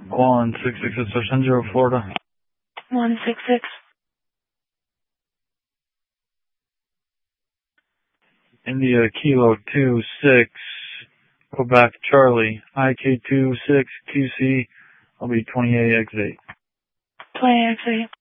166 San Zero, Florida. 166. India Kilo 26. Go back Charlie. IK26 QC. I'll be 28X8. 28X8.